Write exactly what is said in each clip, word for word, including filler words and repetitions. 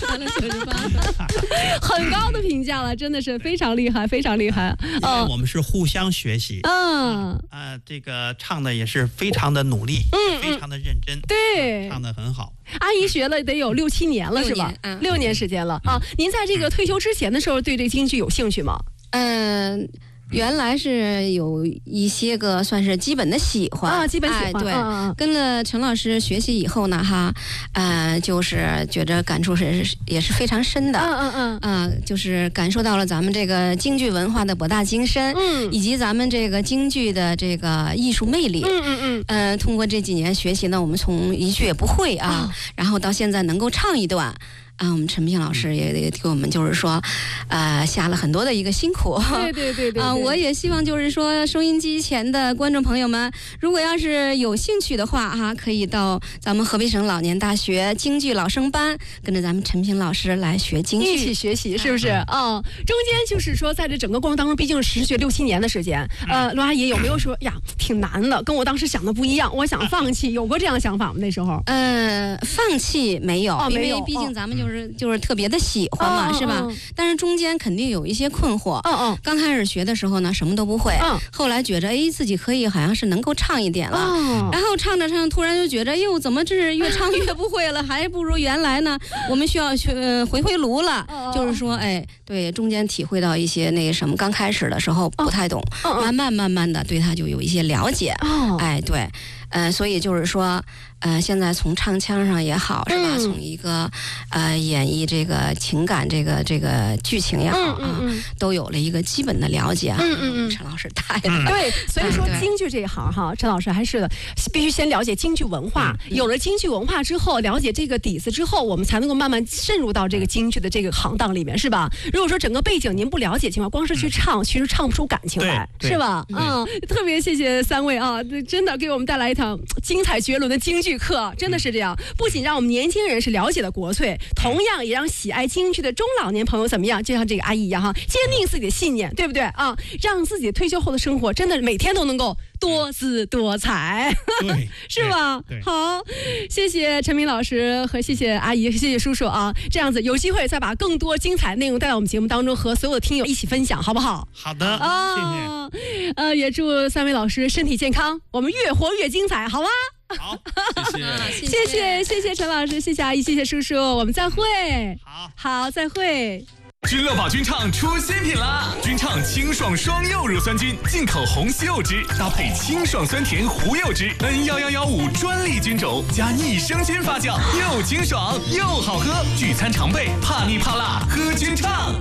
得了九十八分，很高的评价了，真的是非常厉害，非常厉害。 嗯，我们是互相学习。 嗯， 啊、呃，这个唱的也是非常的努力，嗯，非常的认真， 对， 唱的很好。 阿姨学了得有六七年了，是吧？ 嗯， 六年时间了啊。您在这个退休之前的时候，对这个京剧有兴趣吗？ 嗯。原来是有一些个算是基本的喜欢啊，基本喜欢。 哎、对、 嗯， 跟了陈老师学习以后呢，哈，呃，就是觉着感触是也是非常深的。 嗯嗯嗯。 啊、呃，就是感受到了咱们这个京剧文化的博大精深， 嗯， 以及咱们这个京剧的这个艺术魅力。 嗯嗯嗯。 呃，通过这几年学习呢，我们从一句也不会啊，哦、然后到现在能够唱一段。啊，我们陈平老师也也给我们就是说，呃，下了很多的一个辛苦。 对对对 对, 对。 啊、呃，我也希望就是说，收音机前的观众朋友们，如果要是有兴趣的话，哈、啊，可以到咱们河北省老年大学京剧老生班，跟着咱们陈平老师来学京剧， 一起学习，是不是？啊、嗯，中间就是说，在这整个过程当中，毕竟是实学六七年的时间。呃，罗阿姨有没有说呀，挺难的，跟我当时想的不一样，我想放弃，有过这样的想法吗？那时候？ 呃，放弃没有， 哦、没有， 因为毕竟咱们就是。就是就是特别的喜欢嘛， 哦、 是吧、哦？但是中间肯定有一些困惑。 嗯嗯。 刚开始学的时候呢，什么都不会。 嗯。 后来觉着，哎，自己可以，好像是能够唱一点了。 哦。 然后唱着唱着，突然就觉着，哟，怎么这是越唱越不会了？还不如原来呢。我们需要去、呃、回回炉了。哦。就是说，哎，对，中间体会到一些那个什么，刚开始的时候不太懂， 哦、 慢慢慢慢的对他就有一些了解。 哦。 哎，对。呃，所以就是说，呃，现在从唱腔上也好，是吧？ 嗯、 从一个呃演绎这个情感、这个这个剧情也好啊， 嗯嗯嗯、 都有了一个基本的了解啊。 嗯嗯嗯， 陈老师带的、 嗯。对，所以说京剧这一行哈，陈老师还是必须先了解京剧文化。嗯、有了京剧文化之后，了解这个底子之后，我们才能够慢慢渗入到这个京剧的这个行当里面，是吧？如果说整个背景您不了解情况，光是去唱，其实唱不出感情来，是吧？嗯，特别谢谢三位啊，真的给我们带来一堂精彩绝伦的京剧课，真的是这样。不仅让我们年轻人是了解了国粹，同样也让喜爱京剧的中老年朋友怎么样，就像这个阿姨一样哈，坚定自己的信念，对不对啊？让自己退休后的生活真的每天都能够多姿多彩， 对， 是吧？好，谢谢陈明老师和谢谢阿姨，谢谢叔叔啊。这样子有机会再把更多精彩内容带到我们节目当中，和所有的听友一起分享，好不好？ 好的， 啊、 谢谢。 呃，也祝三位老师身体健康，我们越活越精彩，好吗？ 好，谢谢， 谢谢，谢谢陈老师，谢谢阿姨，谢谢叔叔，我们再会。 好， 好，再会。 君乐宝君唱出新品啦！君唱清爽双柚乳酸菌，进口红西柚汁，搭配清爽酸甜胡柚汁 ，N 一一一五专利菌种，加逆生菌发酵，又清爽又好喝。聚餐常备，怕腻怕辣，喝君唱。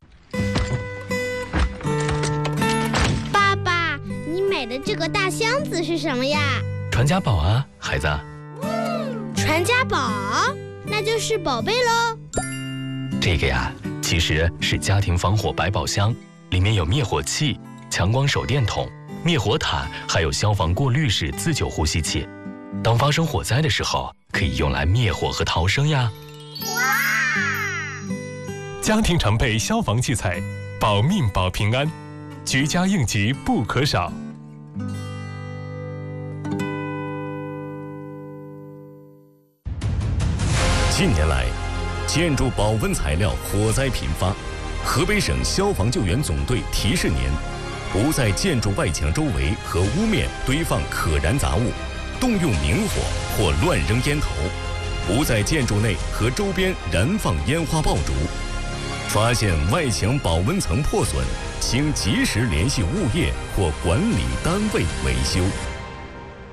爸爸，你买的这个大箱子是什么呀？ 传家宝啊，孩子。 传家宝，那就是宝贝喽。 这个呀，其实是家庭防火百宝箱，里面有灭火器、强光手电筒、灭火毯，还有消防过滤式自救呼吸器。当发生火灾的时候，可以用来灭火和逃生呀。 哇！ 家庭常备消防器材，保命保平安，居家应急不可少。 近年来，建筑保温材料火灾频发，河北省消防救援总队提示您：不在建筑外墙周围和屋面堆放可燃杂物，动用明火或乱扔烟头；不在建筑内和周边燃放烟花爆竹。发现外墙保温层破损，请及时联系物业或管理单位维修。